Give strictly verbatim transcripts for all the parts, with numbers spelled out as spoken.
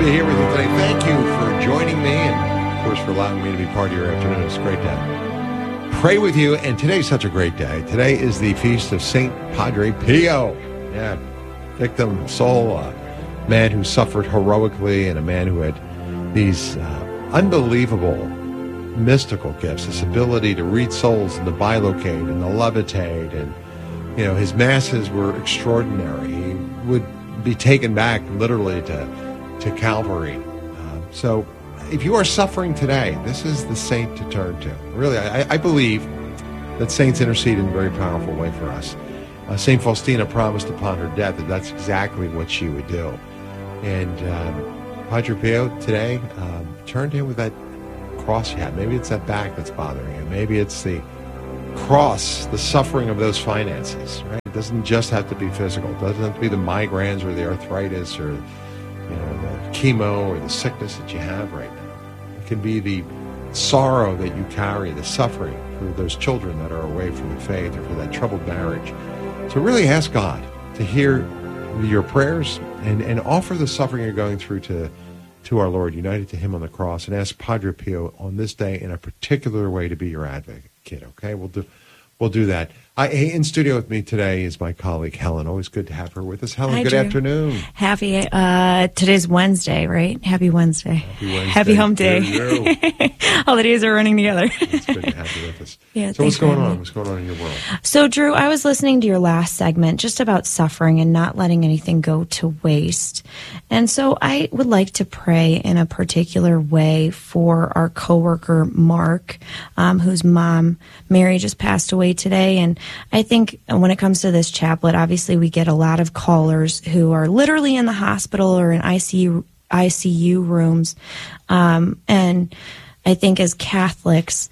be here with you today. Thank you for joining me and, of course, for allowing me to be part of your afternoon. It's a great day. Pray with you, and today's such a great day. Today is the feast of Saint Padre Pio. Yeah, victim soul, a man who suffered heroically and a man who had these uh, unbelievable mystical gifts, this ability to read souls and to bilocate and to levitate. And, you know, his masses were extraordinary. He would be taken back literally to, to Calvary. Uh, so if you are suffering today, this is the saint to turn to. Really, I, I believe that saints intercede in a very powerful way for us. Uh, Saint Faustina promised upon her death that that's exactly what she would do. And um, Padre Pio today, um, turn to him with that cross you have. Maybe it's that back that's bothering you. Maybe it's the cross, the suffering of those finances, right? It doesn't just have to be physical. It doesn't have to be the migraines or the arthritis or, you know, the chemo or the sickness that you have right now. It can be the sorrow that you carry, the suffering for those children that are away from the faith or for that troubled marriage. So really ask God to hear your prayers and, and offer the suffering you're going through to to our Lord, united to him on the cross, and ask Padre Pio on this day in a particular way to be your advocate, okay? We'll do we'll do that. I, in studio with me today is my colleague, Helen. Always good to have her with us. Helen, Hi, good Drew. afternoon. Happy, uh, today's Wednesday, right? Happy Wednesday. Happy Wednesday. Happy hump day. You. All the days are running together. It's good to have you with us. Yeah, so what's going on? me. What's going on in your world? So, Drew, I was listening to your last segment just about suffering and not letting anything go to waste. And so I would like to pray in a particular way for our coworker, Mark, um, whose mom, Mary, just passed away today. And I think when it comes to this chaplet, obviously we get a lot of callers who are literally in the hospital or in I C U, I C U rooms. Um, and I think as Catholics,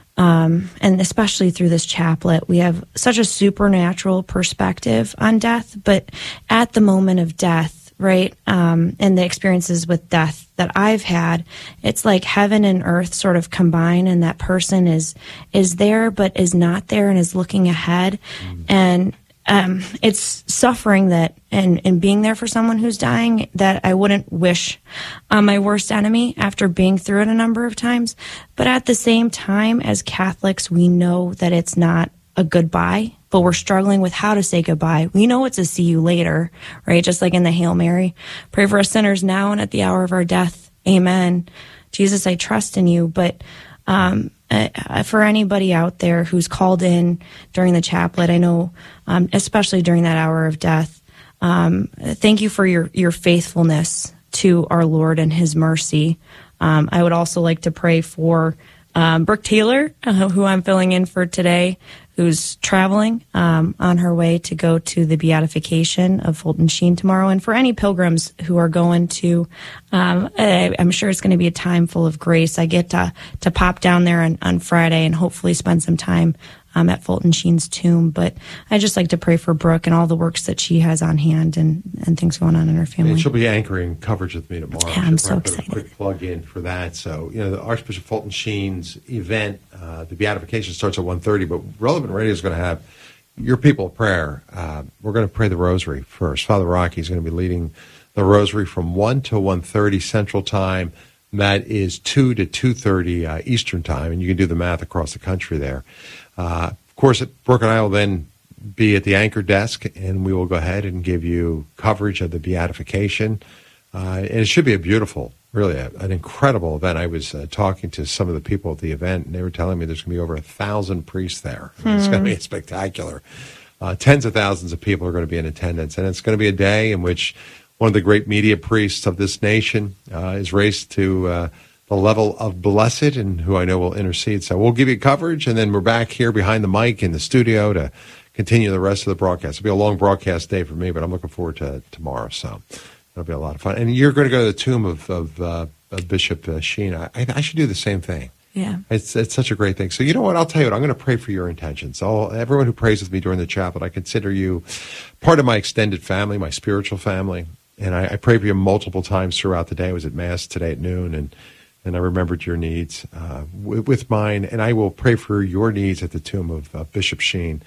um, and especially through this chaplet, we have such a supernatural perspective on death. But at the moment of death, right, um, and the experiences with death that I've had, it's like heaven and earth sort of combine, and that person is is there but is not there and is looking ahead. Mm. And um, it's suffering that, and, and being there for someone who's dying, that I wouldn't wish on my worst enemy after being through it a number of times. But at the same time, as Catholics, we know that it's not a goodbye, but we're struggling with how to say goodbye. We know it's a see you later, right? Just like in the Hail Mary, pray for us sinners now and at the hour of our death. Amen. Jesus, I trust in you. But um, uh, for anybody out there who's called in during the chaplet, I know, um, especially during that hour of death, um, thank you for your, your faithfulness to our Lord and his mercy. Um, I would also like to pray for um, Brooke Taylor, uh, who I'm filling in for today, who's traveling um, on her way to go to the beatification of Fulton Sheen tomorrow. And for any pilgrims who are going to, um, I, I'm sure it's going to be a time full of grace. I get to, to pop down there on, on Friday and hopefully spend some time um, at Fulton Sheen's tomb. But I just like to pray for Brooke and all the works that she has on hand and, and things going on in her family. And she'll be anchoring coverage with me tomorrow. Yeah, I'm so so put excited. A quick plug in for that. So, you know, the Archbishop Fulton Sheen's event, uh, the beatification starts at one thirty, but Relevant Radio is going to have your people of prayer. Uh, we're going to pray the rosary first. Father Rocky is going to be leading the rosary from one to one thirty Central Time. That is two to two thirty uh, Eastern Time, and you can do the math across the country there. Uh, of course, Brooke and I will then be at the anchor desk, and we will go ahead and give you coverage of the beatification. Uh, and it should be a beautiful, really a, an incredible event. I was uh, talking to some of the people at the event, and they were telling me there's going to be over a thousand priests there. I mean, mm. It's going to be spectacular. Uh, tens of thousands of people are going to be in attendance, and it's going to be a day in which one of the great media priests of this nation uh, is raised to uh, the level of blessed, and who I know will intercede. So we'll give you coverage, and then we're back here behind the mic in the studio to continue the rest of the broadcast. It'll be a long broadcast day for me, but I'm looking forward to tomorrow. So it'll be a lot of fun. And you're going to go to the tomb of, of, uh, of Bishop uh, Sheen. I, I should do the same thing. Yeah. It's it's such a great thing. So you know what? I'll tell you what. I'm going to pray for your intentions. All, everyone who prays with me during the chaplet, I consider you part of my extended family, my spiritual family. And I, I pray for you multiple times throughout the day. I was at Mass today at noon, and, and I remembered your needs uh, with, with mine. And I will pray for your needs at the tomb of uh, Bishop Sheen.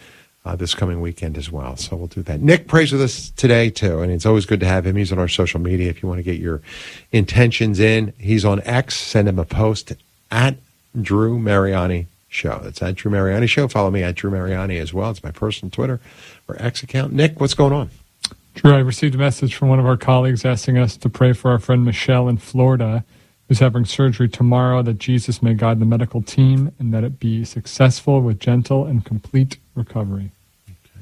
uh, this coming weekend as well. So we'll do that. Nick prays with us today, too, and it's always good to have him. He's on our social media if you want to get your intentions in. He's on X. Send him a post at Drew Mariani Show. That's at Drew Mariani Show. Follow me at Drew Mariani as well. It's my personal Twitter or X account. Nick, what's going on? Drew, I received a message from one of our colleagues asking us to pray for our friend Michelle in Florida, who's having surgery tomorrow, that Jesus may guide the medical team and that it be successful with gentle and complete recovery. Okay.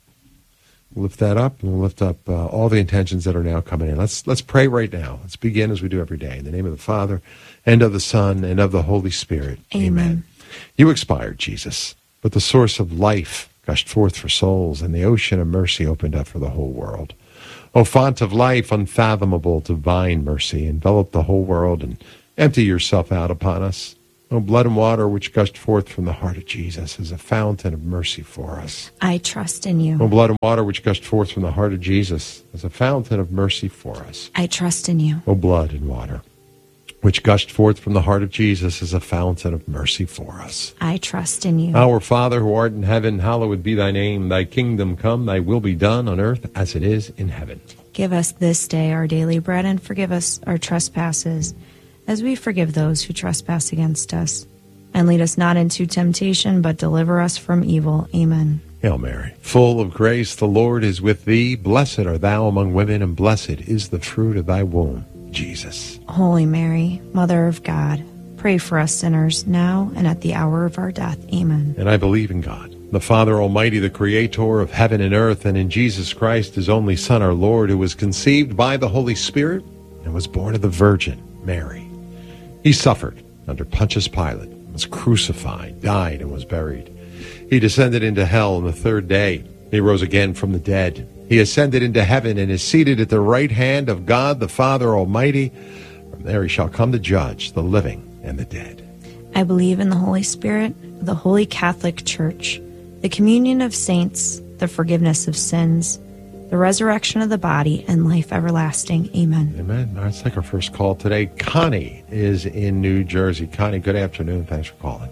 We'll lift that up, and we'll lift up uh, all the intentions that are now coming in. Let's let's pray right now. Let's begin as we do every day. In the name of the Father, and of the Son, and of the Holy Spirit. Amen. Amen. You expired, Jesus, but the source of life gushed forth for souls, and the ocean of mercy opened up for the whole world. O font of life, unfathomable, divine mercy, envelop the whole world and empty yourself out upon us. O blood and water which gushed forth from the heart of Jesus is a fountain of mercy for us. I trust in you. O blood and water which gushed forth from the heart of Jesus is a fountain of mercy for us. I trust in you. O blood and water which gushed forth from the heart of Jesus is a fountain of mercy for us. I trust in you. Our Father who art in heaven, hallowed be thy name. Thy kingdom come, thy will be done on earth as it is in heaven. Give us this day our daily bread, and forgive us our trespasses, as we forgive those who trespass against us. And lead us not into temptation, but deliver us from evil. Amen. Hail Mary, full of grace, the Lord is with thee. Blessed art thou among women, and blessed is the fruit of thy womb, Jesus. Holy Mary, Mother of God, pray for us sinners, now and at the hour of our death. Amen. And I believe in God, the Father Almighty, the Creator of heaven and earth, and in Jesus Christ, his only Son, our Lord, who was conceived by the Holy Spirit and was born of the Virgin Mary. He suffered under Pontius Pilate, was crucified, died, and was buried. He descended into hell on the third day. He rose again from the dead. He ascended into heaven and is seated at the right hand of God, the Father Almighty. From there he shall come to judge the living and the dead. I believe in the Holy Spirit, the Holy Catholic Church, the communion of saints, the forgiveness of sins, the resurrection of the body, and life everlasting. Amen. Amen. All right, let's take our first call today. Connie is in New Jersey. Connie, good afternoon. Thanks for calling.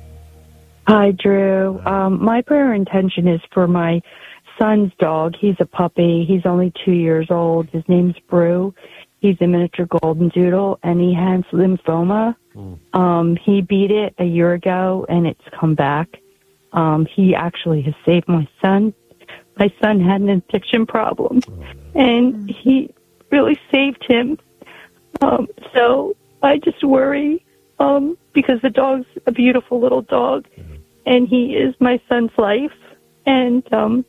Hi, Drew. Um, my prayer intention is for my son's dog. He's a puppy. He's only two years old. His name's Brew. He's a miniature golden doodle, and he has lymphoma. Mm. Um, he beat it a year ago, and it's come back. Um, he actually has saved my son. My son had an addiction problem, oh, no. and he really saved him. Um, so I just worry um, because the dog's a beautiful little dog, mm-hmm. and he is my son's life, and um,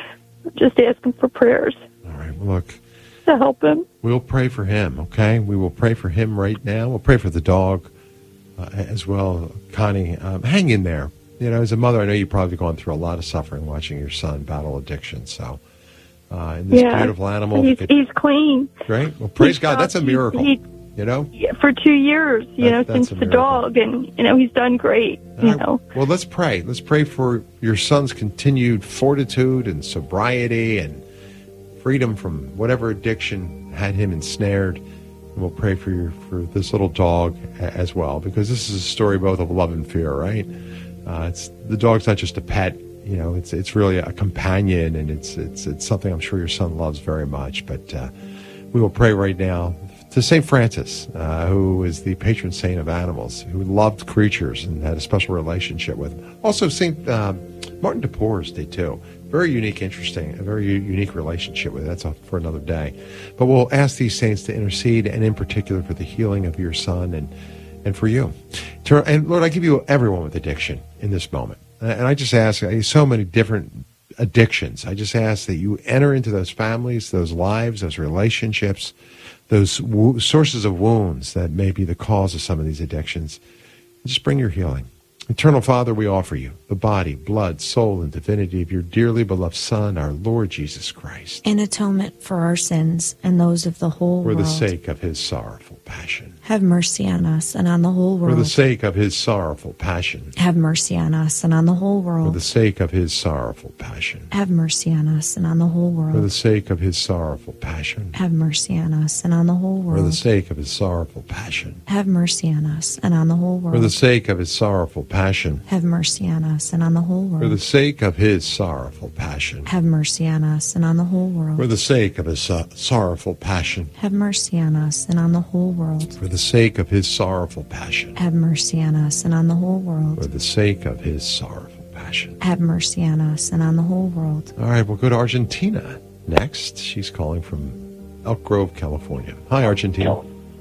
just asking for prayers. All right, well, look. To help him. We'll pray for him, okay? We will pray for him right now. We'll pray for the dog uh, as well. Connie, um, hang in there. You know, as a mother, I know you've probably gone through a lot of suffering watching your son battle addiction. So, uh, and this yeah, beautiful animal. He's, could, he's clean. Right? Well, praise he's God. That's a miracle. He, you know? Yeah, for two years, you that, know, since the dog. And, you know, he's done great, you right. know. Well, let's pray. Let's pray for your son's continued fortitude and sobriety and freedom from whatever addiction had him ensnared. And we'll pray for your, for this little dog as well, because this is a story both of love and fear, right? Uh, it's the dog's not just a pet, you know. It's it's really a companion, and it's it's it's something I'm sure your son loves very much. But uh, we will pray right now to Saint Francis, uh, who is the patron saint of animals, who loved creatures and had a special relationship with them. Also, Saint uh, Martin de Porres did too. Very unique, interesting, a very unique relationship with it. That's a, for another day. But we'll ask these saints to intercede, and in particular for the healing of your son and, and for you. And Lord, I give you everyone with addiction in this moment. And I just ask, so many different addictions. I just ask that you enter into those families, those lives, those relationships, those wo- sources of wounds that may be the cause of some of these addictions. And just bring your healing. Eternal Father, we offer you the body, blood, soul, and divinity of your dearly beloved Son, our Lord Jesus Christ. In atonement for our sins and those of the whole world. For world. the sake of his sorrowful passion. Have mercy on us and on the whole world. For the sake of his sorrowful passion. Have mercy on us and on the whole For world. the sake of his sorrowful passion. Have mercy on us and on the whole For the world. sake of his sorrowful passion. Have mercy on us and on the whole For the world. sake of his sorrowful passion. Have mercy on us and on the whole For the world. sake of his sorrowful passion. Have mercy on us and on the whole For the world. sake of his sorrowful passion. Have mercy on us and on the whole For world. the sake of his so- sorrowful passion. Have mercy on us and on the whole world. For the sake of his sorrowful passion. Have mercy on us and on the whole For world. the sake of his sorrowful passion. Have mercy on us and on the whole world. All right, we'll go to Argentina next. She's calling from Elk Grove, California. Hi, Argentina.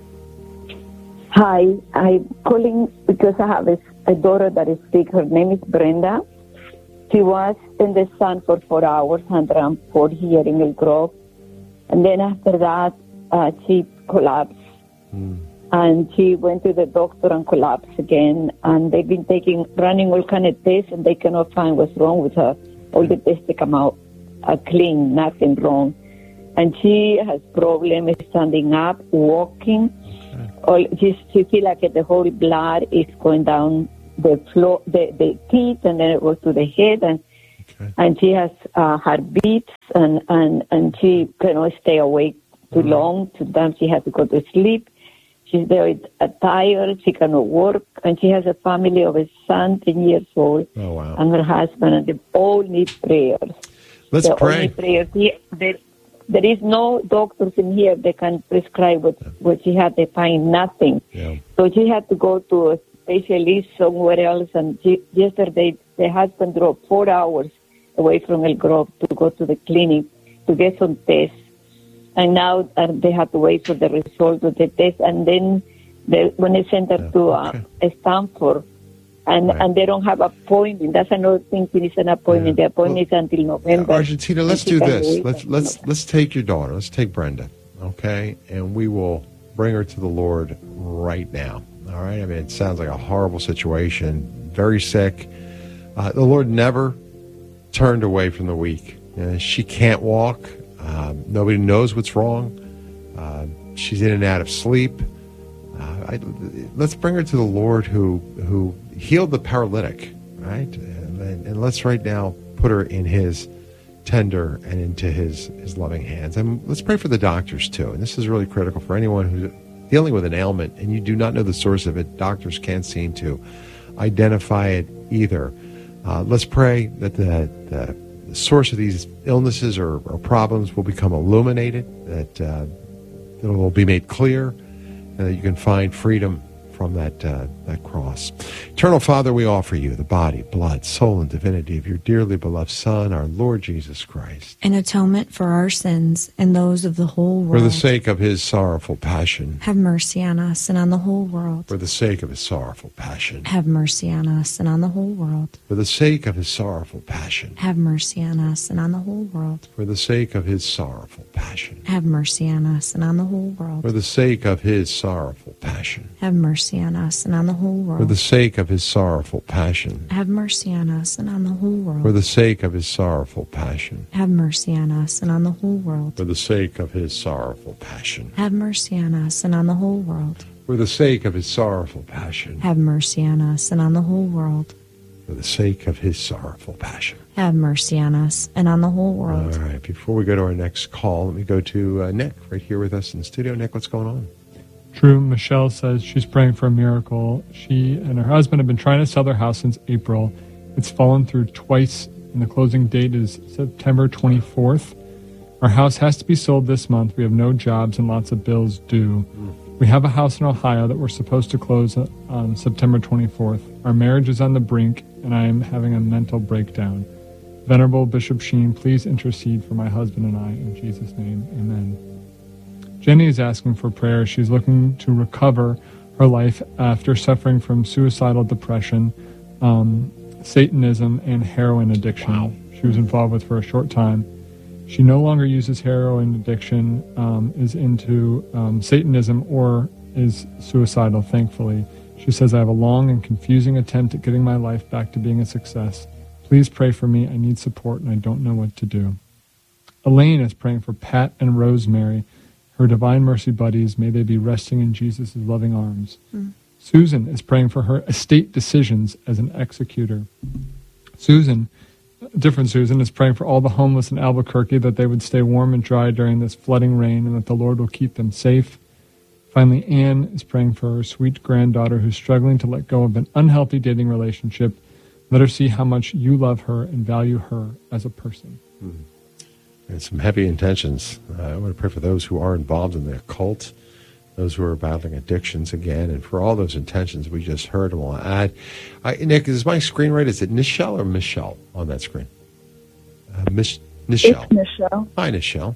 Hi, I'm calling because I have a, a daughter that is sick. Her name is Brenda. She was in the sun for four hours, one hundred four here in El Grove. And then after that, uh, she collapsed. Mm. And she went to the doctor and collapsed again. And they've been taking, running all kind of tests, and they cannot find what's wrong with her. All the tests they come out are clean, nothing wrong. And she has problems standing up, walking. All, she, she feel like the whole blood is going down the floor, the, the teeth, and then it goes to the head. And Okay. and she has uh, heartbeats, and, and, and she cannot stay awake too Mm-hmm. long. Sometimes she has to go to sleep. She's very uh, tired. She cannot work, and she has a family of a son, ten years old, Oh, wow. and her husband, and they all need prayers. Let's They all pray. need prayers. He, there, there is no doctors in here that can prescribe what, what she had. They find nothing. Yeah. So she had to go to a specialist somewhere else. And she, yesterday, the husband drove four hours away from El Grove to go to the clinic to get some tests. And now uh, they have to wait for the result of the test. And then they, when they sent her Yeah, to uh, okay. Stanford, and, Right. and they don't have appointment. That's another thing. There is an appointment. Yeah. The appointment is until November. Argentina, let's And she do can this. wait Let's until let's November. let's take your daughter. Let's take Brenda, okay? And we will bring her to the Lord right now. All right? I mean, it sounds like a horrible situation. Very sick. Uh, the Lord never turned away from the weak. Uh, she can't walk. Um, nobody knows what's wrong. Uh, she's in and out of sleep. Uh, I, let's bring her to the Lord who who healed the paralytic, right? And, and, and let's right now put her in His tender and into His His loving hands. And let's pray for the doctors too. And this is really critical for anyone who's dealing with an ailment and you do not know the source of it. Doctors can't seem to identify it either. Uh, let's pray that the, the, the source of these illnesses or, or problems will become illuminated, that uh, it will be made clear, and that you can find freedom from that uh, that cross. Eternal Father, we offer you the body, blood, soul, and divinity of your dearly beloved Son, our Lord Jesus Christ. An atonement for our sins and those of the whole world. For the sake of his sorrowful passion. Have mercy on us and on the whole world. For the sake of his sorrowful passion. Have mercy on us and on the whole world. For the sake of his sorrowful passion. Have mercy on us and on the whole world. For the sake of his sorrowful passion. Have mercy on us and on the whole world. For the sake of his sorrowful passion. Have mercy on us and on the whole For world. the sake of his sorrowful passion. Have mercy on us and on the whole For world. the sake of his sorrowful passion. Have mercy on us and on the whole world. For the sake of his sorrowful passion. Have mercy on us and on the whole world. For the sake of his sorrowful passion. Have mercy on us and on the whole world. For the sake of his sorrowful passion. Have mercy on us and on the whole All world. right. Before we go to our next call, let me go to uh, Nick right here with us in the studio. Nick, what's going on? True, Michelle says she's praying for a miracle. She and her husband have been trying to sell their house since April. It's fallen through twice, and the closing date is September twenty-fourth. Our house has to be sold this month. We have no jobs and lots of bills due. We have a house in Ohio that we're supposed to close on September twenty-fourth. Our marriage is on the brink, and I am having a mental breakdown. Venerable Bishop Sheen, please intercede for my husband and I. In Jesus' name, amen. Jenny is asking for prayer. She's looking to recover her life after suffering from suicidal depression, um, Satanism, and heroin addiction. Wow. She was involved with for a short time. She no longer uses heroin addiction, um, is into um, Satanism, or is suicidal, thankfully. She says, I have a long and confusing attempt at getting my life back to being a success. Please pray for me. I need support, and I don't know what to do. Elaine is praying for Pat and Rosemary. her Divine Mercy buddies, may they be resting in Jesus' loving arms. Mm. Susan is praying for her estate decisions as an executor. Susan, different Susan, is praying for all the homeless in Albuquerque, that they would stay warm and dry during this flooding rain and that the Lord will keep them safe. Finally, Anne is praying for her sweet granddaughter who's struggling to let go of an unhealthy dating relationship. Let her see how much you love her and value her as a person. Mm. And some heavy intentions. Uh, I want to pray for those who are involved in the occult, those who are battling addictions again, and for all those intentions we just heard. And we'll add, I, Nick, is my screen right? Is it Nichelle or Michelle on that screen? Uh, Mich- Nichelle. It's Michelle. Hi, Nichelle.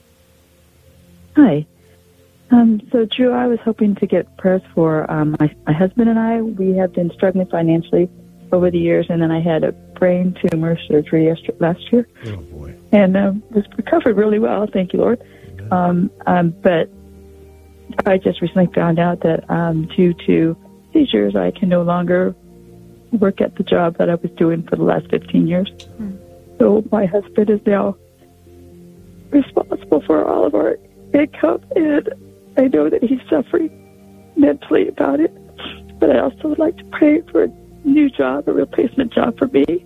Hi. Um, so, Drew, I was hoping to get prayers for um, my, my husband and I. We have been struggling financially over the years, and then I had a brain tumor surgery yesterday, last year. Oh, boy. And um, was recovered really well, thank you, Lord. Um, um, but I just recently found out that um, due to seizures, I can no longer work at the job that I was doing for the last fifteen years. Mm. So my husband is now responsible for all of our income, and I know that he's suffering mentally about it. But I also would like to pray for a new job, a replacement job for me.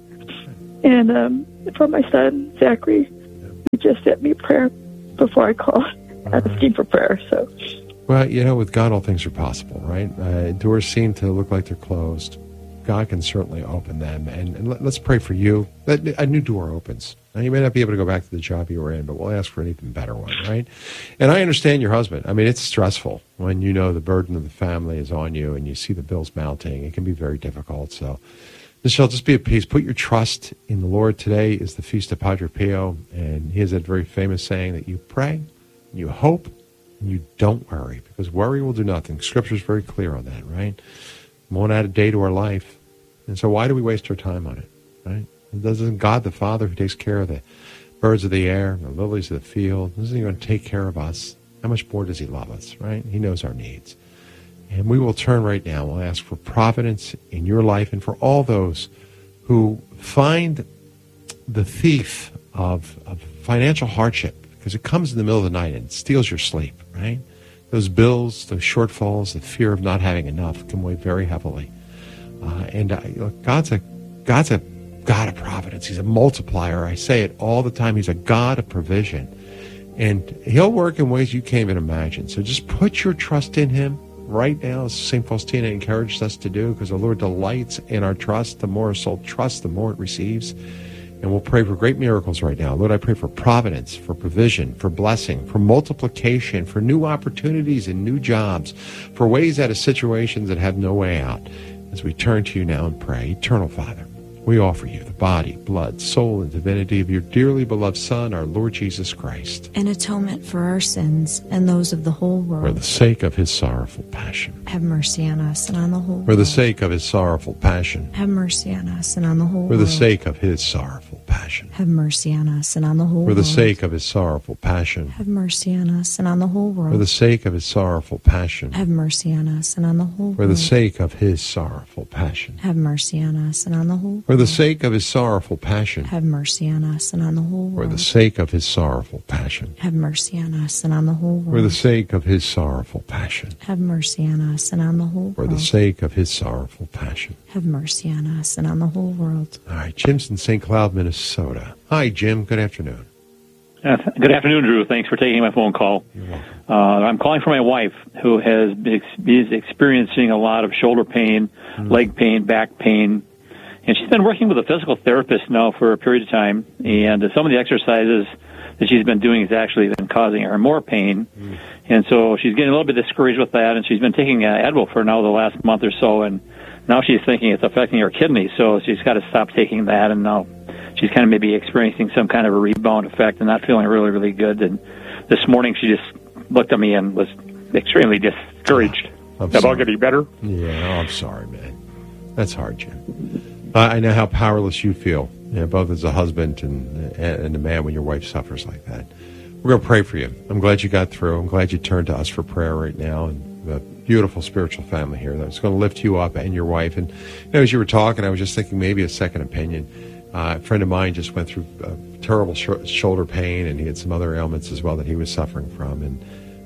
And um, for my son, Zachary, he just sent me a prayer before I called, asking for prayer. So, well, you know, with God, all things are possible, right? Uh, doors seem to look like they're closed. God can certainly open them. And, and let, let's pray for you that a new door opens. Now, you may not be able to go back to the job you were in, but we'll ask for an even better one, right? And I understand your husband. I mean, it's stressful when you know the burden of the family is on you and you see the bills mounting. It can be very difficult. So, Michelle, just be at peace. Put your trust in the Lord. Today is the Feast of Padre Pio, and he has that very famous saying that you pray, you hope, and you don't worry, because worry will do nothing. Scripture is very clear on that, right? We won't add a day to our life. And so why do we waste our time on it, right? Doesn't God the Father, who takes care of the birds of the air, the lilies of the field, isn't he going to take care of us? How much more does he love us, right? He knows our needs. And we will turn right now. We'll ask for providence in your life and for all those who find the thief of, of financial hardship, because it comes in the middle of the night and steals your sleep, right? Those bills, those shortfalls, the fear of not having enough can weigh very heavily. Uh, and uh, look, God's a God's a God of providence. He's a multiplier. I say it all the time. He's a God of provision. And he'll work in ways you can't even imagine. So just put your trust in him right now, as Saint Faustina encouraged us to do, because the Lord delights in our trust. The more a soul trusts, the more it receives. And we'll pray for great miracles right now. Lord, I pray for providence, for provision, for blessing, for multiplication, for new opportunities and new jobs, for ways out of situations that have no way out. As we turn to you now and pray, Eternal Father, we offer you the body, blood, soul, and divinity of your dearly beloved Son, our Lord Jesus Christ, an atonement for our sins and those of the whole world. for the sake of his sorrowful passion. Have mercy on us and on the whole world. For the sake of his sorrowful passion. Have mercy on us and on the whole For the world. sake of his sorrowful passion. Have mercy on us and on the whole For the world. sake of his sorrowful passion. Have mercy on us and on the whole world. For the sake of his sorrowful passion. Have mercy on us and on the whole world. For the sake of his sorrowful passion. Have mercy on us and on the whole world. For the sake of his sorrowful passion. Have mercy on us and on the whole For world. the sake of his sorrowful passion. Have mercy on us and on the whole world. For the sake of his sorrowful passion. Have mercy on us and on the whole For world. the sake of his sorrowful passion. Have mercy on us and on the whole world. All right, Jim's in Saint Cloud, Minnesota. Hi, Jim. Good afternoon. Uh, good afternoon, Drew. Thanks for taking my phone call. You're welcome. Uh, I'm calling for my wife, who has is experiencing a lot of shoulder pain, mm. leg pain, back pain, and she's been working with a physical therapist now for a period of time. And uh, some of the exercises that she's been doing has actually been causing her more pain, mm. and so she's getting a little bit discouraged with that. And she's been taking uh, Advil for now the last month or so, and now she's thinking it's affecting her kidneys, so she's got to stop taking that. And now she's kind of maybe experiencing some kind of a rebound effect and not feeling really, really good. And this morning she just looked at me and was extremely discouraged. I'm about sorry. getting better. Yeah, oh, I'm sorry, man. That's hard, Jim. I know how powerless you feel, you know, both as a husband and, and a man when your wife suffers like that. We're going to pray for you. I'm glad you got through. I'm glad you turned to us for prayer right now. And a beautiful spiritual family here that's going to lift you up and your wife. And you know, as you were talking, I was just thinking maybe a second opinion. Uh, a friend of mine just went through uh, terrible sh- shoulder pain, and he had some other ailments as well that he was suffering from. And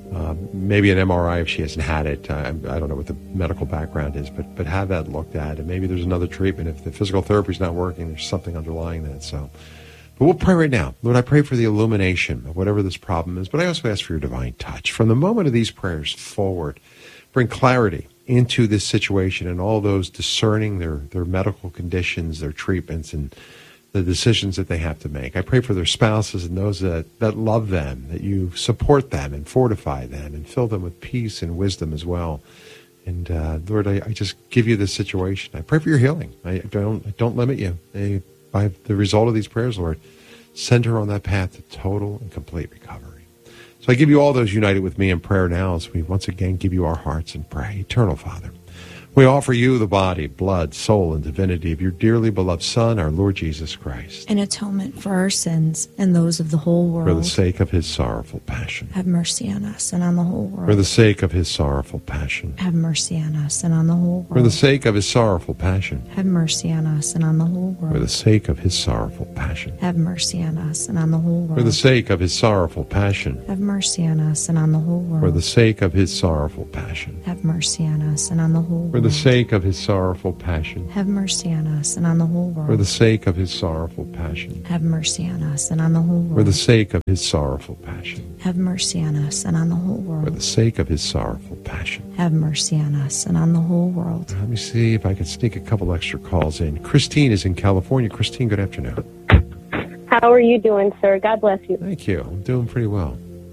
Uh, maybe an M R I if she hasn't had it. I, I don't know what the medical background is, but but have that looked at, and maybe there's another treatment. If the physical therapy is not working, there's something underlying that. So, but we'll pray right now. Lord, I pray for the illumination of whatever this problem is, but I also ask for your divine touch. From the moment of these prayers forward, bring clarity into this situation and all those discerning their, their medical conditions, their treatments, and the decisions that they have to make. I pray for their spouses and those that, that love them, that you support them and fortify them and fill them with peace and wisdom as well. And uh, Lord, I, I just give you this situation. I pray for your healing. I don't, I don't limit you. I, by the result of these prayers, Lord, send her on that path to total and complete recovery. So I give you all those united with me in prayer now as we once again give you our hearts and pray. Eternal Father, we offer you the body, blood, soul, and divinity of your dearly beloved Son, our Lord Jesus Christ. An atonement for our sins and those of the whole world. For the sake of his sorrowful passion. Have mercy on us and on the whole world. For the sake of his sorrowful passion. Have mercy on us and on the whole world. For the sake of his sorrowful passion. Have mercy on us and on the whole world. For the sake of his sorrowful passion. Have mercy on us and on the whole world. For the sake of his sorrowful passion. Have mercy on us and on the whole world. For the sake of his sorrowful passion. Have mercy on us and on the whole world. For the sake of his sorrowful passion. Have mercy on us and on the whole world. For the sake of his sorrowful passion. Have mercy on us and on the whole world. For the sake of his sorrowful passion. Have mercy on us and on the whole world. For the sake of his sorrowful passion. Have mercy on us and on the whole world. Let me see if I can sneak a couple extra calls in. Christine is in California. Christine, good afternoon. How are you doing, sir? God bless you. Thank you. I'm doing pretty well.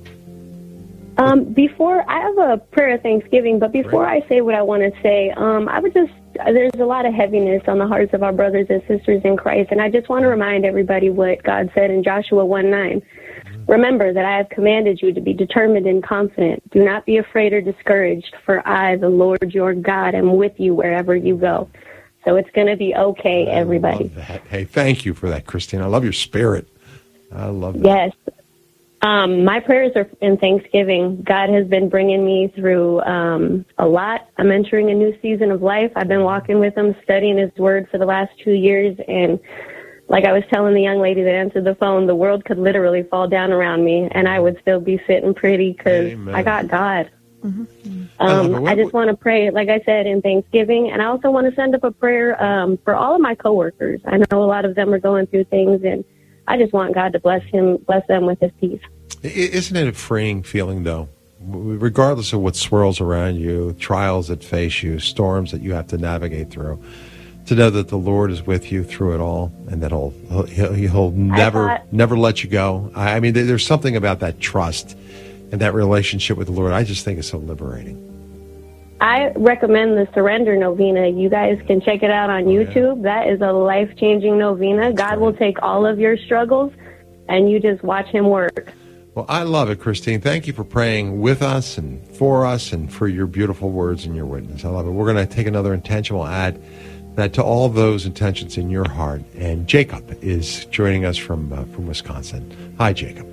Um, before, I have a prayer of thanksgiving, but before Great. I say what I want to say, um, I would just, there's a lot of heaviness on the hearts of our brothers and sisters in Christ, and I just want to remind everybody what God said in Joshua one nine. Remember that I have commanded you to be determined and confident. Do not be afraid or discouraged, for I, the Lord your God, am with you wherever you go. So it's going to be okay, everybody. I love that. Hey, thank you for that, Christine. I love your spirit. I love that. Yes. Um, my prayers are in Thanksgiving. God has been bringing me through um, a lot. I'm entering a new season of life. I've been walking with him, studying his word for the last two years. And like I was telling the young lady that answered the phone, the world could literally fall down around me, and I would still be sitting pretty because I got God. Mm-hmm. Um, I, I just want to pray, like I said, in Thanksgiving. And I also want to send up a prayer um, for all of my coworkers. I know a lot of them are going through things, and I just want God to bless him, bless them with his peace. Isn't it a freeing feeling, though? Regardless of what swirls around you, trials that face you, storms that you have to navigate through, to know that the Lord is with you through it all, and that he'll he'll, he'll never thought, never let you go. I mean, there's something about that trust and that relationship with the Lord. I just think it's so liberating. I recommend the Surrender Novena. You guys can check it out on oh, YouTube. Yeah. That is a life-changing novena. That's God right. will take all of your struggles, and you just watch him work. Well, I love it, Christine. Thank you for praying with us and for us and for your beautiful words and your witness. I love it. We're going to take another intention. We'll add that to all those intentions in your heart. And Jacob is joining us from uh, from Wisconsin. Hi, Jacob.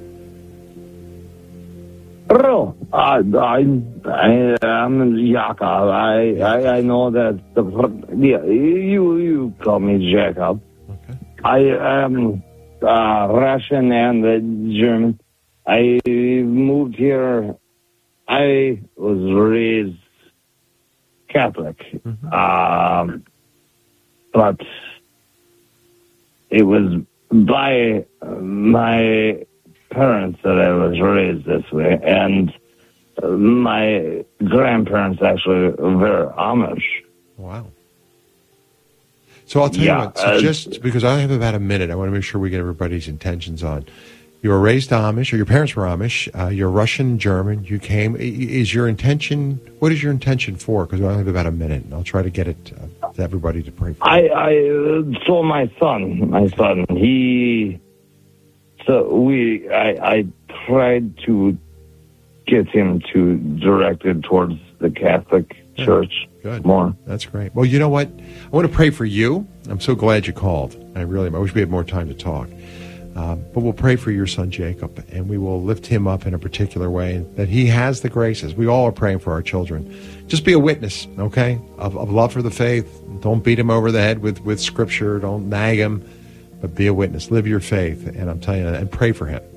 Hello. Uh, I, I, I'm Jacob. I, I, I know that the yeah, you you call me Jacob. Okay. I am uh, Russian and uh, German. I moved here. I was raised Catholic, mm-hmm. um, but it was by my parents that I was raised this way, and my grandparents actually were Amish. Wow. So I'll tell yeah, you what, so uh, just because I have about a minute, I want to make sure we get everybody's intentions on. You were raised Amish, or your parents were Amish. Uh, you're Russian, German. You came. Is your intention? What is your intention for? Because I only have about a minute, and I'll try to get it uh, to everybody to pray for. I, I uh, saw my son. My son. He. So we. I, I tried to get him to directed towards the Catholic yeah, Church good. more. That's great. Well, you know what? I want to pray for you. I'm so glad you called. I really am. I wish we had more time to talk. Uh, but we'll pray for your son, Jacob, and we will lift him up in a particular way, that he has the graces. We all are praying for our children. Just be a witness, okay, of, of love for the faith. Don't beat him over the head with, with Scripture. Don't nag him, but be a witness. Live your faith, and I'm telling you, and pray for him,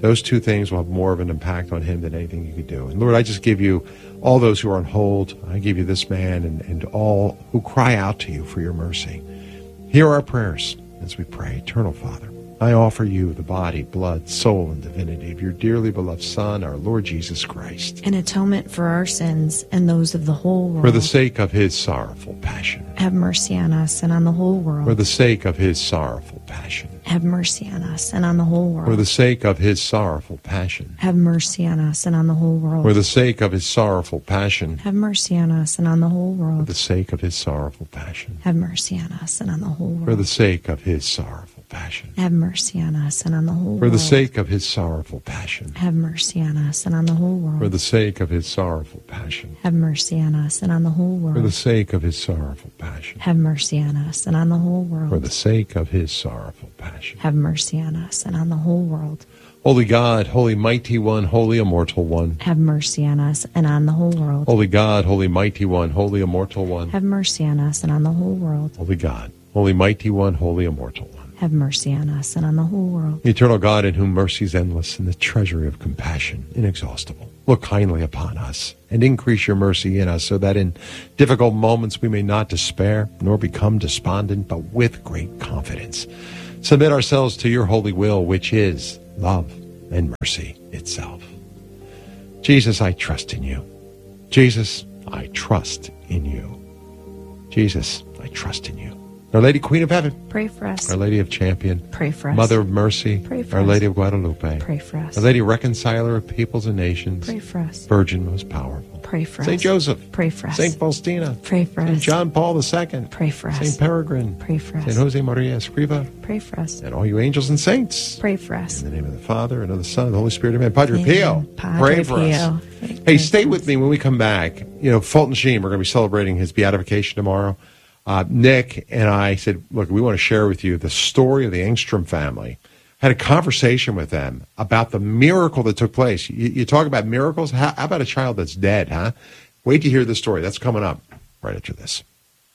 those two things will have more of an impact on him than anything you could do. And Lord, I just give you all those who are on hold. I give you this man and, and all who cry out to you for your mercy. Hear our prayers as we pray. Eternal Father, I offer you the body, blood, soul, and divinity of your dearly beloved Son, our Lord Jesus Christ. An atonement for our sins and those of the whole world. For the sake of his sorrowful passion. Have mercy on us and on the whole world. For the sake of his sorrowful passion. Have mercy on us and on the whole world. For the sake of his sorrowful passion. Have mercy on us and on the whole world. For the sake of his sorrowful passion. Have mercy on us and on the whole world. For the sake of his sorrowful passion. Have mercy on us and on the whole world. For the sake of his sorrowful passion. Have mercy on us and on the whole world. For the sake of his sorrowful passion. Have mercy on us and on the whole world. For the sake of his sorrowful passion. Have mercy on us and on the whole world. For the sake of his sorrowful passion. Have mercy on us and on the whole world. For the sake of his sorrowful passion. Have mercy on us and on the whole world. Holy God, holy mighty one, holy immortal one. Have mercy on us and on the whole world. Holy God, holy mighty one, holy immortal one. Have mercy on us and on the whole world. Holy God, holy mighty one, holy immortal one. Have mercy on us and on the whole world. Eternal God, in whom mercy is endless and the treasury of compassion inexhaustible, look kindly upon us and increase your mercy in us so that in difficult moments we may not despair nor become despondent, but with great confidence submit ourselves to your holy will, which is love and mercy itself. Jesus, I trust in you. Jesus, I trust in you. Jesus, I trust in you. Our Lady Queen of Heaven, pray for us. Our Lady of Champion, pray for us. Mother of Mercy, pray for Our us. Lady of Guadalupe, pray for us. Our Lady Reconciler of Peoples and Nations, pray for us. Virgin most powerful, pray for Saint us. Joseph, pray for us. Saint Faustina, pray for Saint us. John Paul the Second, pray for us. Saint Peregrine, pray for us. Saint Jose Maria Escriva, pray for us. and all you angels and saints. Pray for us. In the name of the Father, and of the Son, and the Holy Spirit, amen. Padre Amen. Pio, Padre pray for Pio. us. Hey, stay with me when we come back. You know, Fulton Sheen, we're going to be celebrating his beatification tomorrow. Uh, Nick and I said, look, we want to share with you the story of the Engstrom family. Had a conversation with them about the miracle that took place. You, you talk about miracles. How, how about a child that's dead, huh? Wait to hear the story. That's coming up right after this.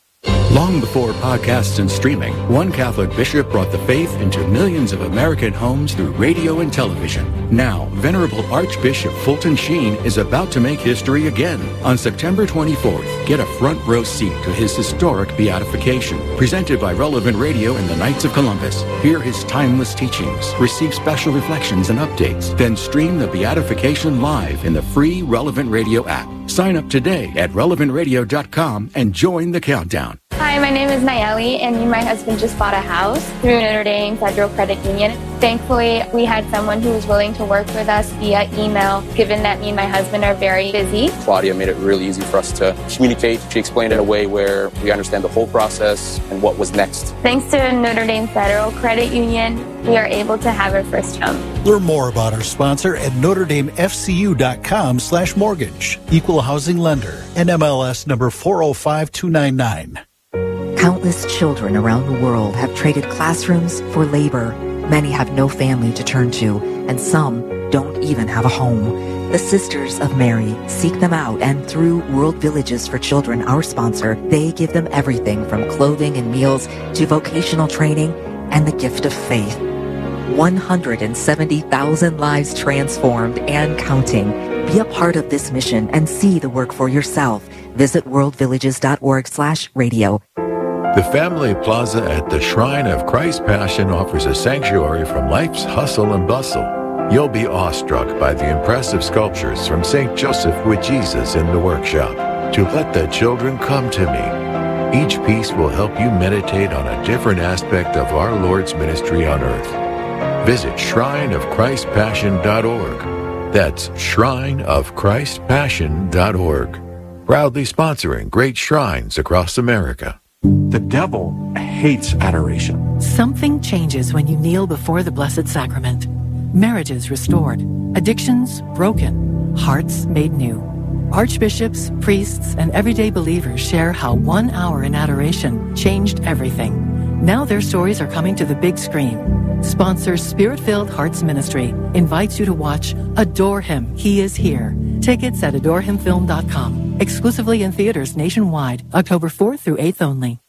Long before podcasts and streaming, one Catholic bishop brought the faith into millions of American homes through radio and television. Now, Venerable Archbishop Fulton Sheen is about to make history again. On September twenty-fourth, get a front row seat to his historic beatification, presented by Relevant Radio and the Knights of Columbus. Hear his timeless teachings, receive special reflections and updates, then stream the beatification live in the free Relevant Radio app. Sign up today at relevant radio dot com and join the countdown. Hi, my name is Nayeli, and me and my husband just bought a house through Notre Dame Federal Credit Union. Thankfully, we had someone who was willing to work with us via email, given that me and my husband are very busy. Claudia made it really easy for us to communicate. She explained it in a way where we understand the whole process and what was next. Thanks to Notre Dame Federal Credit Union, we are able to have our first home. Learn more about our sponsor at notre dame f c u dot com slash mortgage. Equal housing lender. N M L S number four oh five two nine nine. Countless children around the world have traded classrooms for labor. Many have no family to turn to, and some don't even have a home. The Sisters of Mary seek them out, and through World Villages for Children, our sponsor, they give them everything from clothing and meals to vocational training and the gift of faith. one hundred seventy thousand lives transformed and counting. Be a part of this mission and see the work for yourself. Visit world villages dot org slash radio. The Family Plaza at the Shrine of Christ's Passion offers a sanctuary from life's hustle and bustle. You'll be awestruck by the impressive sculptures from Saint Joseph with Jesus in the workshop. To let the children come to me. Each piece will help you meditate on a different aspect of our Lord's ministry on earth. Visit shrine of christ passion dot org. That's shrine of christ passion dot org. Proudly sponsoring great shrines across America. The devil hates adoration. Something changes when you kneel before the Blessed Sacrament. Marriages restored, addictions broken, hearts made new. Archbishops, priests, and everyday believers share how one hour in adoration changed everything. Now their stories are coming to the big screen. Sponsor Spirit-Filled Hearts Ministry invites you to watch Adore Him, He Is Here. Tickets at adore him film dot com. Exclusively in theaters nationwide, October fourth through eighth only.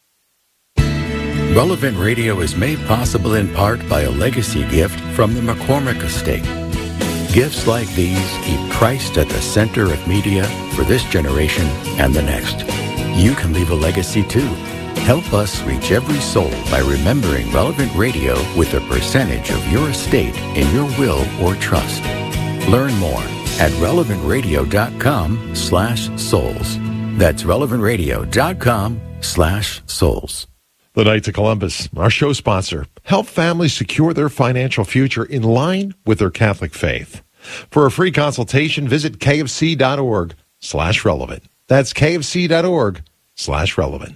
Relevant Radio is made possible in part by a legacy gift from the McCormick Estate. Gifts like these keep Christ at the center of media for this generation and the next. You can leave a legacy too. Help us reach every soul by remembering Relevant Radio with a percentage of your estate in your will or trust. Learn more at relevant radio dot com slash souls. That's relevant radio dot com slash souls. The Knights of Columbus, our show sponsor, help families secure their financial future in line with their Catholic faith. For a free consultation, visit kfc.org slash relevant. That's kfc.org slash relevant.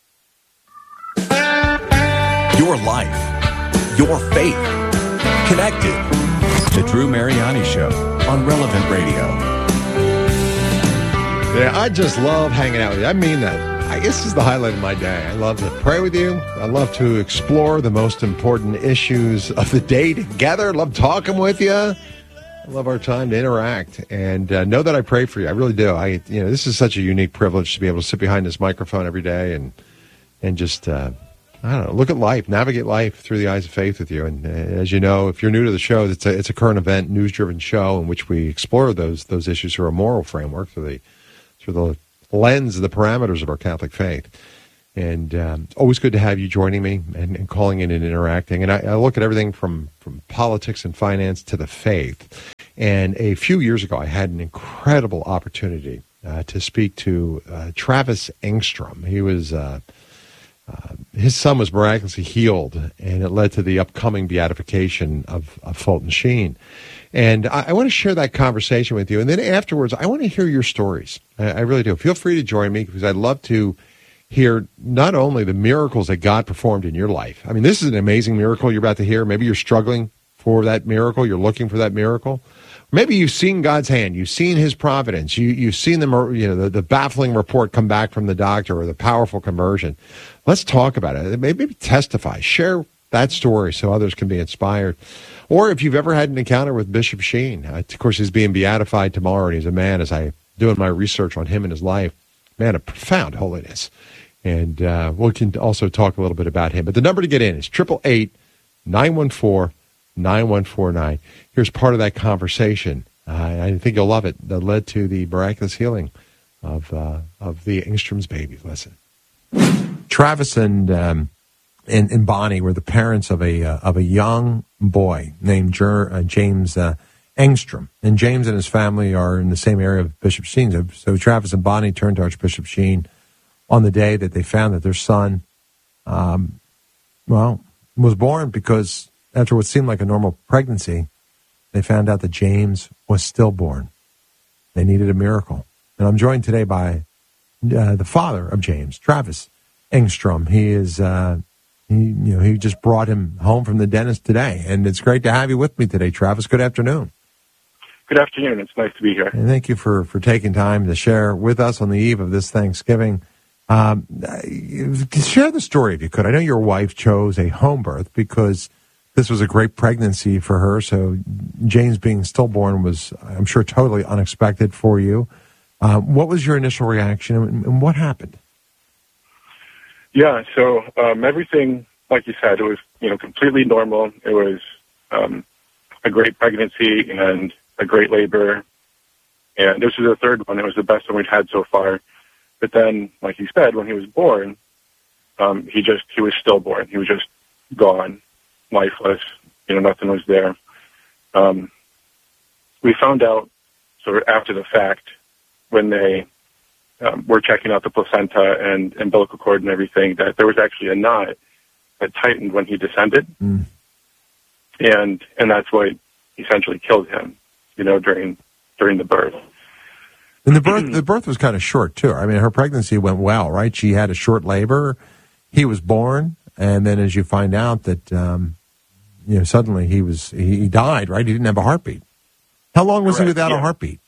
Your life, your faith, connected. The Drew Mariani Show on Relevant Radio. Yeah, I just love hanging out with you. I mean that. I guess this is the highlight of my day. I love to pray with you. I love to explore the most important issues of the day together. I love talking with you. I love our time to interact, and uh, know that I pray for you. I really do. I, you know, this is such a unique privilege to be able to sit behind this microphone every day and and just, uh, I don't know, look at life, navigate life through the eyes of faith with you. And uh, as you know, if you're new to the show, it's a it's a current event, news-driven show in which we explore those those issues through a moral framework, through the through the lens, the parameters of our Catholic faith. And um, always good to have you joining me and, and calling in and interacting. And I, I look at everything from, from politics and finance to the faith. And a few years ago, I had an incredible opportunity uh, to speak to uh, Travis Engstrom. He was, uh, uh, his son was miraculously healed, and it led to the upcoming beatification of, of Fulton Sheen. And I, I want to share that conversation with you. And then afterwards, I want to hear your stories. I, I really do. Feel free to join me, because I'd love to hear not only the miracles that God performed in your life. I mean, this is an amazing miracle you're about to hear. Maybe you're struggling for that miracle. You're looking for that miracle. Maybe you've seen God's hand. You've seen his providence. You, you've seen the, you know, the, the baffling report come back from the doctor, or the powerful conversion. Let's talk about it. Maybe testify. Share that story so others can be inspired. Or if you've ever had an encounter with Bishop Sheen. Uh, of course, he's being beatified tomorrow, and he's a man, as I doing my research on him and his life, man of profound holiness. And uh, we can also talk a little bit about him. But the number to get in is eight eight eight, nine one four, nine one four nine. Here's part of that conversation. Uh, I think you'll love it. That led to the miraculous healing of uh, of the Engstrom's baby. Listen. Travis and, um, and and Bonnie were the parents of a uh, of a young boy named Jer- uh, James uh, Engstrom. And James and his family are in the same area of Bishop Sheen. So, so Travis and Bonnie turned to Archbishop Sheen on the day that they found that their son, um, well, was born, because after what seemed like a normal pregnancy, they found out that James was stillborn. They needed a miracle. And I'm joined today by uh, the father of James, Travis Engstrom. He is, uh, he, you know, he just brought him home from the dentist today. And it's great to have you with me today, Travis. Good afternoon. Good afternoon. It's nice to be here. And thank you for, for taking time to share with us on the eve of this Thanksgiving. Um, share the story if you could. I know your wife chose a home birth because this was a great pregnancy for her. So James being stillborn was, I'm sure, totally unexpected for you. Um, what was your initial reaction, and, and what happened? Yeah, so um, everything, like you said, it was, you know, completely normal. It was um, a great pregnancy and a great labor. And this was the third one. It was the best one we'd had so far. But then, like you said, when he was born, um, he just, he was stillborn. He was just gone, lifeless. You know, nothing was there. Um, we found out sort of after the fact, when they um, were checking out the placenta and umbilical cord and everything, that there was actually a knot that tightened when he descended. Mm. And, and that's what essentially killed him, you know, during, during the birth. And the birth, the birth was kind of short, too. I mean, her pregnancy went well, right? She had a short labor. He was born. And then as you find out that, um, you know, suddenly he was, he died, right? He didn't have a heartbeat. How long was Correct, he without yeah. a heartbeat?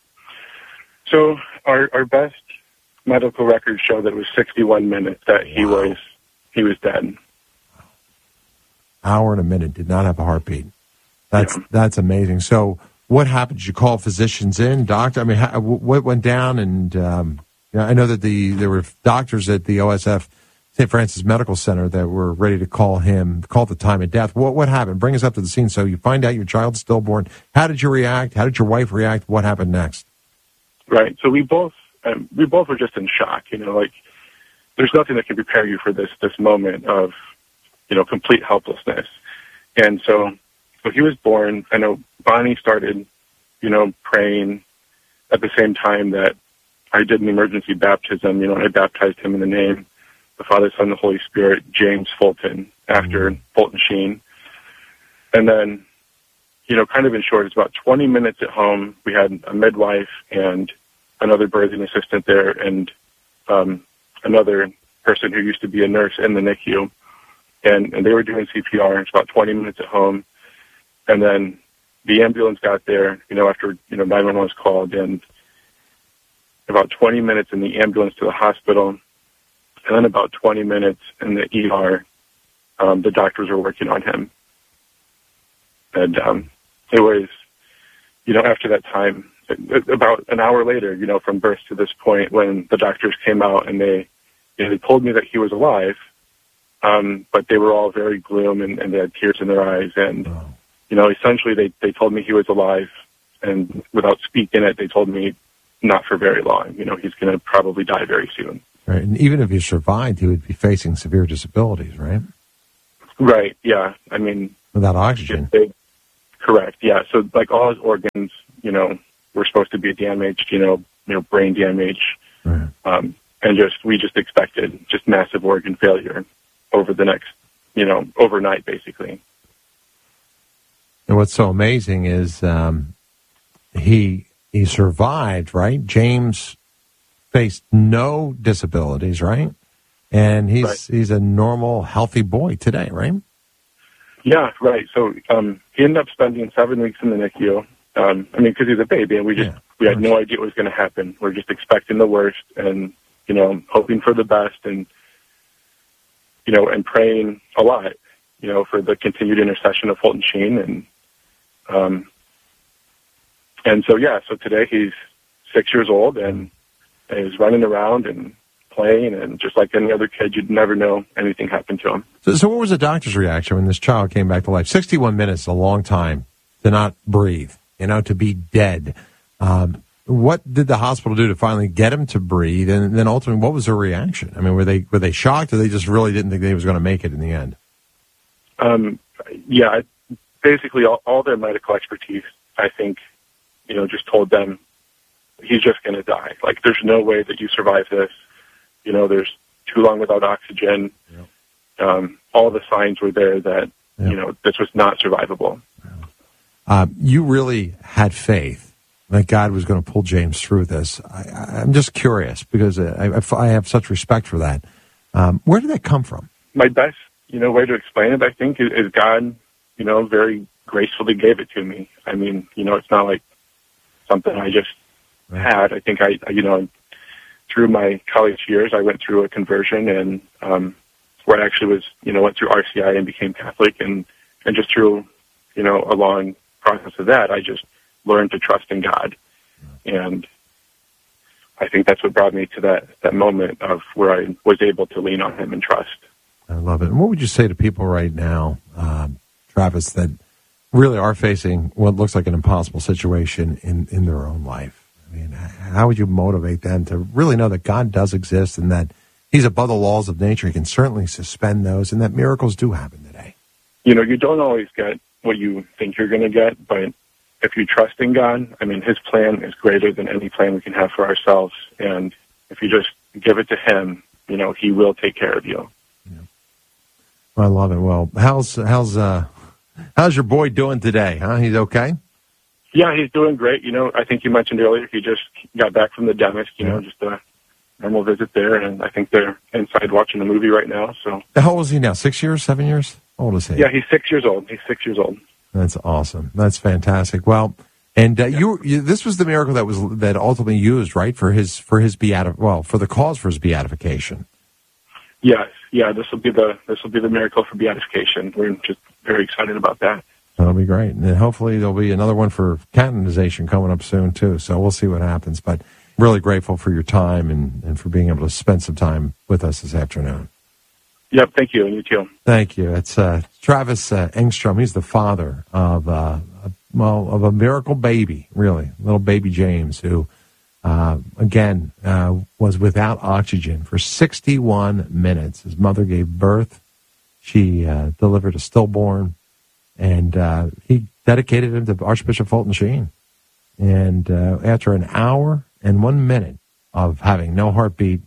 So our, our best medical records show that it was sixty-one minutes that he Wow. was, he was dead. Hour and a minute, did not have a heartbeat. That's, Yeah. that's amazing. So, what happened? Did you call physicians in, doctor? I mean, how, what went down? And um, you know, I know that the there were doctors at the O S F Saint Francis Medical Center that were ready to call him, call the time of death. What what happened? Bring us up to the scene. So you find out your child's stillborn. How did you react? How did your wife react? What happened next? Right. So we both um, we both were just in shock. You know, like there's nothing that can prepare you for this this moment of, you know, complete helplessness. And so, so he was born. I know Bonnie started, you know, praying at the same time that I did an emergency baptism. You know, I baptized him in the name of the Father, Son, and the Holy Spirit, James Fulton, after mm-hmm. Fulton Sheen. And then, you know, kind of in short, it's about twenty minutes at home. We had a midwife and another birthing assistant there and um, another person who used to be a nurse in the N I C U. And, and they were doing C P R. It's about twenty minutes at home. And then the ambulance got there, you know, after, you know, nine one one was called, and about twenty minutes in the ambulance to the hospital, and then about twenty minutes in the E R, um, the doctors were working on him. And um, it was, you know, after that time, about an hour later, you know, from birth to this point, when the doctors came out and they, you know, they told me that he was alive, um, but they were all very gloom and, and they had tears in their eyes. And, oh. you know, essentially they, they told me he was alive, and without speaking it, they told me not for very long. You know, he's going to probably die very soon. Right, and even if he survived, he would be facing severe disabilities, right? Right, yeah. I mean... Without oxygen. They, correct, yeah. So, like, all his organs, you know, were supposed to be damaged, you know, you know, brain damage. Right. Um, and just, we just expected just massive organ failure over the next, you know, overnight, basically. And what's so amazing is um, he he survived, right? James faced no disabilities, right? And he's right. he's a normal, healthy boy today, right? Yeah, right. So um, he ended up spending seven weeks in the N I C U. Um, I mean, because he's a baby, and we just yeah, we had no idea what was going to happen. We're just expecting the worst, and you know, hoping for the best, and you know, and praying a lot, you know, for the continued intercession of Fulton Sheen, and um, and so yeah, so today he's six years old and is running around and playing, and just like any other kid, you'd never know anything happened to him. So, so what was the doctor's reaction when this child came back to life? sixty-one minutes is a long time to not breathe, you know, to be dead. Um, what did the hospital do to finally get him to breathe? And then ultimately, what was their reaction? I mean, were they were they shocked, or they just really didn't think they was going to make it in the end? Um, yeah, basically all, all their medical expertise, I think, you know, just told them he's just going to die. Like, there's no way that you survive this. You know, there's too long without oxygen. Yeah. Um, all the signs were there that, yeah. you know, this was not survivable. Yeah. Uh, you really had faith that God was going to pull James through this. I, I'm just curious, because I, I have such respect for that. Um, where did that come from? My best, you know, way to explain it, I think, is, is God, you know, very gracefully gave it to me. I mean, you know, it's not like something I just right. had. I think I, you know, through my college years, I went through a conversion, and um, where I actually was, you know, went through R C I and became Catholic, and, and just through, you know, a long process of that, I just learned to trust in God. And I think that's what brought me to that, that moment of where I was able to lean on him and trust. I love it. And what would you say to people right now, um, Travis, that really are facing what looks like an impossible situation in, in their own life? I mean, how would you motivate them to really know that God does exist, and that he's above the laws of nature? He can certainly suspend those, and that miracles do happen today. You know, you don't always get what you think you're going to get, but if you trust in God, I mean, his plan is greater than any plan we can have for ourselves. And if you just give it to him, you know, he will take care of you. Yeah. Well, I love it. Well, how's, how's, uh, how's your boy doing today? Huh? He's okay? Yeah, he's doing great. You know, I think you mentioned earlier he just got back from the dentist, you yeah. know, just a normal visit there. And I think they're inside watching a movie right now. So, how old is he now? Six years, seven years? How old is he? Yeah, he's six years old. He's six years old. That's awesome. That's fantastic. Well, and uh, yeah. you, you, this was the miracle that was that ultimately used, right, for his for his beati- well, for the cause for his beatification. Yes, yeah. This will be the this will be the miracle for beatification. We're just very excited about that. That'll be great, and then hopefully there'll be another one for canonization coming up soon too. So we'll see what happens. But really grateful for your time and, and for being able to spend some time with us this afternoon. Yep, thank you, and you too. Thank you. It's uh, Travis uh, Engstrom. He's the father of, uh, a, well, of a miracle baby, really, little baby James, who, uh, again, uh, was without oxygen for sixty-one minutes. His mother gave birth. She uh, delivered a stillborn, and uh, he dedicated him to Archbishop Fulton Sheen. And uh, after an hour and one minute of having no heartbeat,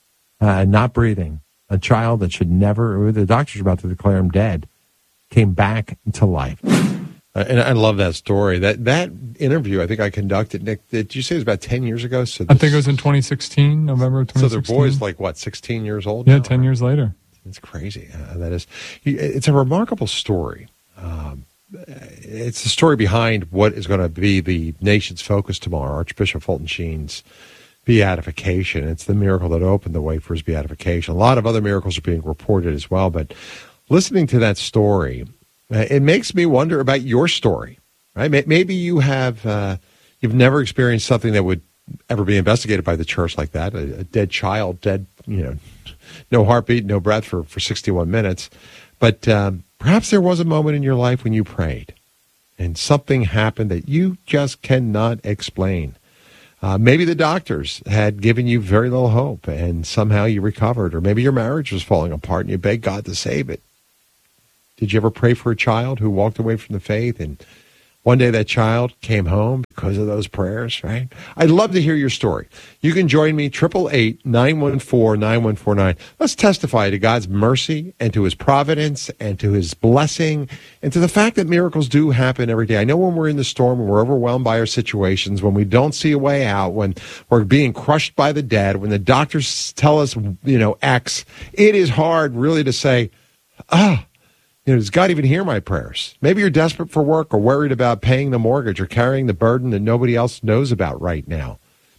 uh, not breathing, a child that should never, the doctors were about to declare him dead, came back to life. Uh, and I love that story. That that interview, I think I conducted, Nick, did you say it was about ten years ago? So this, I think it was in twenty sixteen, November of twenty sixteen. So their boy's like, what, sixteen years old Yeah, now, ten right? years later. It's crazy. Uh, that is, it's a remarkable story. Um, it's the story behind what is going to be the nation's focus tomorrow, Archbishop Fulton Sheen's beatification. It's the miracle that opened the way for his beatification. A lot of other miracles are being reported as well, but listening to that story, uh, it makes me wonder about your story, right? Maybe you have, uh, you've never experienced something that would ever be investigated by the church like that, a, a dead child, dead, you know, no heartbeat, no breath for, for sixty-one minutes. But um, perhaps there was a moment in your life when you prayed and something happened that you just cannot explain. Uh, maybe the doctors had given you very little hope and somehow you recovered, or maybe your marriage was falling apart and you begged God to save it. Did you ever pray for a child who walked away from the faith and one day that child came home because of those prayers, right? I'd love to hear your story. You can join me, eight eight eight, nine one four, nine one four nine. Let's testify to God's mercy and to his providence and to his blessing and to the fact that miracles do happen every day. I know when we're in the storm, when we're overwhelmed by our situations, when we don't see a way out, when we're being crushed by the dead, when the doctors tell us, you know, X, it is hard really to say, ah, you know, does God even hear my prayers? Maybe you're desperate for work or worried about paying the mortgage or carrying the burden that nobody else knows about right now.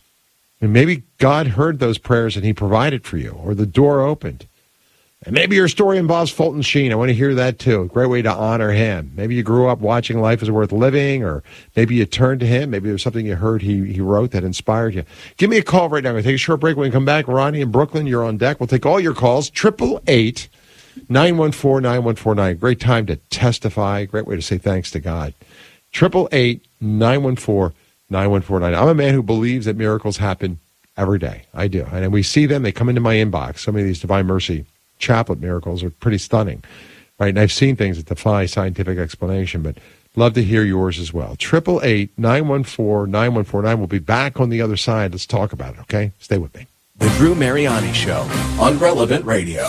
And maybe God heard those prayers and he provided for you, or the door opened. And maybe your story involves Fulton Sheen. I want to hear that too. A great way to honor him. Maybe you grew up watching Life is Worth Living, or maybe you turned to him. Maybe there's something you heard he, he wrote that inspired you. Give me a call right now. I'm going to take a short break. When we come back, Ronnie in Brooklyn, you're on deck. We'll take all your calls. Triple eight. nine one four, nine one four nine. Great time to testify. Great way to say thanks to God. eight eight eight, nine one four, nine one four nine. I'm a man who believes that miracles happen every day. I do. And we see them. They come into my inbox. Some of these Divine Mercy Chaplet miracles are pretty stunning. Right? And I've seen things that defy scientific explanation, but love to hear yours as well. eight eight eight, nine one four, nine one four nine. We'll be back on the other side. Let's talk about it, okay? Stay with me. The Drew Mariani Show on Relevant Radio.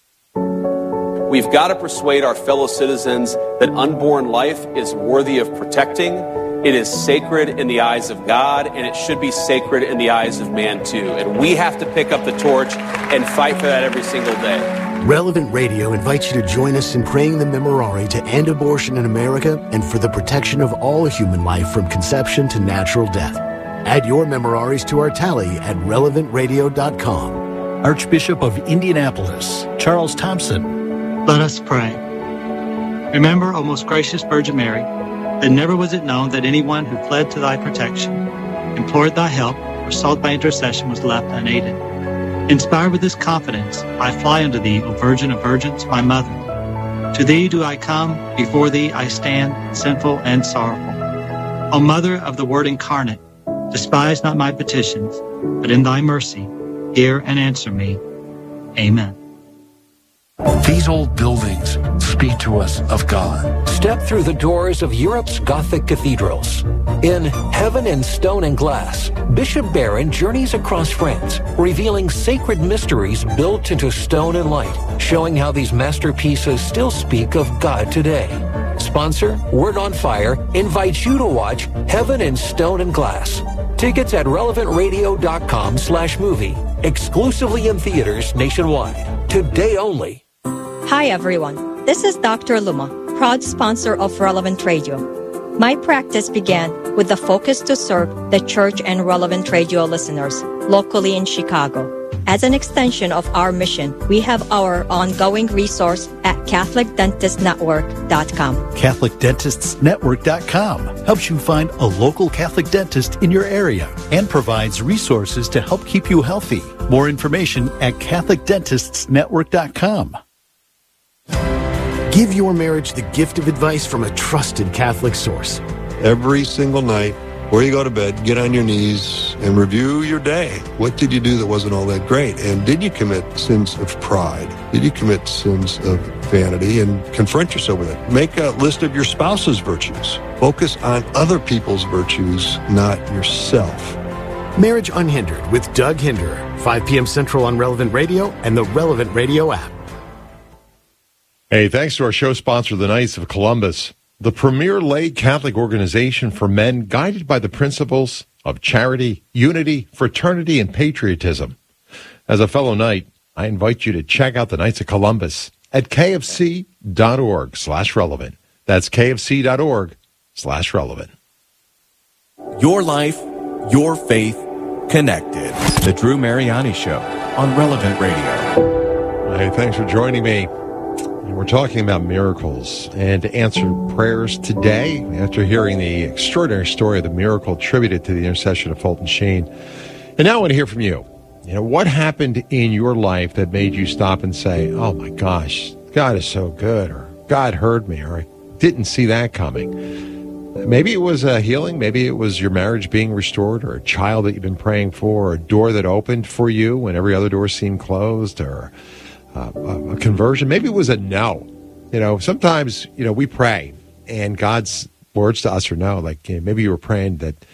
We've got to persuade our fellow citizens that unborn life is worthy of protecting. It is sacred in the eyes of God, and it should be sacred in the eyes of man, too. And we have to pick up the torch and fight for that every single day. Relevant Radio invites you to join us in praying the Memorare to end abortion in America and for the protection of all human life from conception to natural death. Add your Memoraries to our tally at relevant radio dot com. Archbishop of Indianapolis, Charles Thompson. Let us pray. Remember, O most gracious Virgin Mary, that never was it known that anyone who fled to thy protection, implored thy help, or sought thy intercession was left unaided. Inspired with this confidence, I fly unto thee, O Virgin of Virgins, my mother. To thee do I come, before thee I stand, sinful and sorrowful. O Mother of the Word incarnate, despise not my petitions, but in thy mercy, hear and answer me. Amen. These old buildings speak to us of God. Step through the doors of Europe's Gothic cathedrals. In Heaven in Stone and Glass, Bishop Barron journeys across France, revealing sacred mysteries built into stone and light, showing how these masterpieces still speak of God today. Sponsor, Word on Fire, invites you to watch Heaven in Stone and Glass. Tickets at relevant radio dot com slash movie. Exclusively in theaters nationwide. Today only. Hi everyone, this is Doctor Luma, proud sponsor of Relevant Radio. My practice began with the focus to serve the church and Relevant Radio listeners locally in Chicago. As an extension of our mission, we have our ongoing resource at Catholic Dentist Network dot com. Catholic Dentists Network dot com helps you find a local Catholic dentist in your area and provides resources to help keep you healthy. More information at Catholic Dentists Network dot com. Give your marriage the gift of advice from a trusted Catholic source. Every single night, before you go to bed, get on your knees and review your day. What did you do that wasn't all that great? And did you commit sins of pride? Did you commit sins of vanity? And confront yourself with it. Make a list of your spouse's virtues. Focus on other people's virtues, not yourself. Marriage Unhindered with Doug Hinderer, five p.m. Central on Relevant Radio and the Relevant Radio app. Hey, thanks to our show sponsor, the Knights of Columbus, the premier lay Catholic organization for men guided by the principles of charity, unity, fraternity, and patriotism. As a fellow Knight, I invite you to check out the Knights of Columbus at kfc.org slash relevant. That's kfc.org slash relevant. Your life, your faith, connected. The Drew Mariani Show on Relevant Radio. Hey, thanks for joining me. We're talking about miracles and answered prayers today after hearing the extraordinary story of the miracle attributed to the intercession of Fulton Sheen. And now I want to hear from you. You know, what happened in your life that made you stop and say, oh my gosh, God is so good, or God heard me, or I didn't see that coming. Maybe it was a healing. Maybe it was your marriage being restored, or a child that you've been praying for, or a door that opened for you when every other door seemed closed, or Uh, a conversion. Maybe it was a no. You know, sometimes, you know, we pray and God's words to us are no. Like, you know, maybe you were praying that